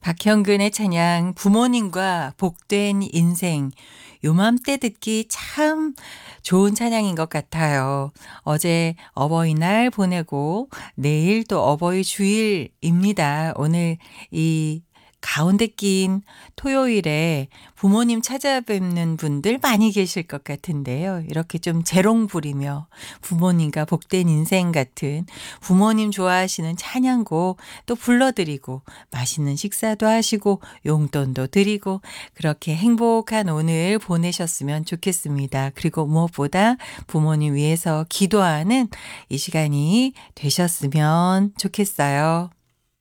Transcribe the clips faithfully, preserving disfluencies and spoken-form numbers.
박형근의 찬양 부모님과 복된 인생 요맘때 듣기 참 좋은 찬양인 것 같아요. 어제 어버이날 보내고 내일 또 어버이 주일입니다. 오늘 이 가운데 낀 토요일에 부모님 찾아뵙는 분들 많이 계실 것 같은데요. 이렇게 좀 재롱 부리며 부모님과 복된 인생 같은 부모님 좋아하시는 찬양곡 또 불러드리고 맛있는 식사도 하시고 용돈도 드리고 그렇게 행복한 오늘 보내셨으면 좋겠습니다. 그리고 무엇보다 부모님 위해서 기도하는 이 시간이 되셨으면 좋겠어요.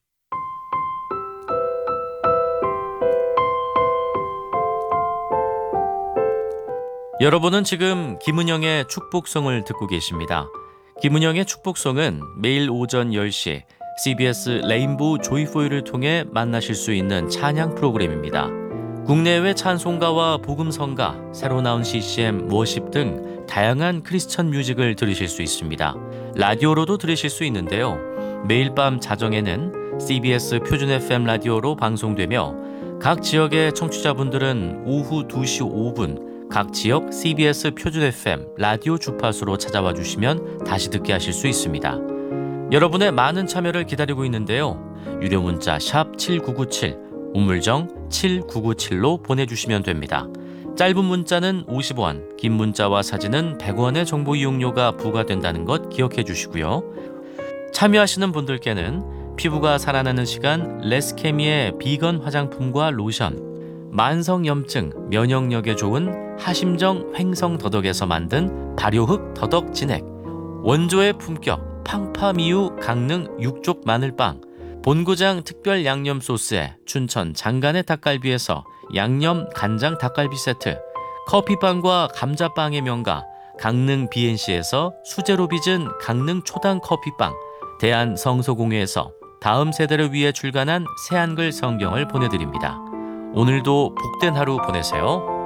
여러분은 지금 김은영의 축복송을 듣고 계십니다. 김은영의 축복송은 매일 오전 열 시 씨비에스 레인보우 조이포유를 통해 만나실 수 있는 찬양 프로그램입니다. 국내외 찬송가와 복음성가, 새로 나온 씨씨엠, 워십 등 다양한 크리스천 뮤직을 들으실 수 있습니다. 라디오로도 들으실 수 있는데요. 매일 밤 자정에는 씨비에스 표준 에프엠 라디오로 방송되며 각 지역의 청취자분들은 오후 두 시 오 분 각 지역 씨비에스 표준 에프엠 라디오 주파수로 찾아와 주시면 다시 듣게 하실 수 있습니다. 여러분의 많은 참여를 기다리고 있는데요. 유료 문자 샵 칠구구칠, 우물정 칠구구칠로 보내주시면 됩니다. 짧은 문자는 오십 원, 긴 문자와 사진은 백 원의 정보 이용료가 부과된다는 것 기억해 주시고요. 참여하시는 분들께는 피부가 살아나는 시간 레스케미의 비건 화장품과 로션, 만성염증, 면역력에 좋은 하심정 횡성더덕에서 만든 발효흙 더덕 진액, 원조의 품격 팡파미유 강릉 육족 마늘빵, 본고장 특별 양념 소스에 춘천 장간의 닭갈비에서 양념 간장 닭갈비 세트, 커피빵과 감자빵의 명가 강릉 비엔씨에서 수제로 빚은 강릉 초당 커피빵, 대한성서공회에서 다음 세대를 위해 출간한 새한글 성경을 보내드립니다. 오늘도 복된 하루 보내세요.